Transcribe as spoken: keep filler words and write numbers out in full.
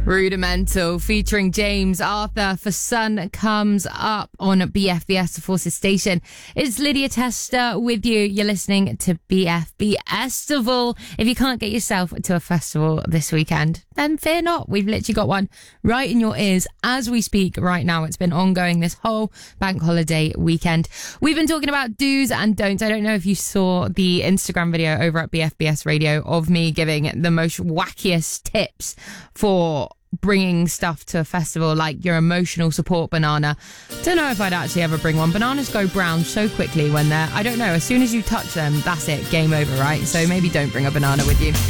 Rudimental featuring James Arthur for Sun Comes Up on B F B S, the Forces Station. It's Lydia Tester with you. You're listening to B F B Festival. If you can't get yourself to a festival this weekend, then fear not. We've literally got one right in your ears as we speak right now. It's been ongoing this whole bank holiday weekend. We've been talking about do's and don'ts. I don't know if you saw the Instagram video over at B F B S Radio of me giving the most wackiest tips for bringing stuff to a festival, like your emotional support banana. Don't know if I'd actually ever bring one. Bananas go brown so quickly when they're, I don't know, as soon as you touch them, that's it, game over, right? So maybe don't bring a banana with you.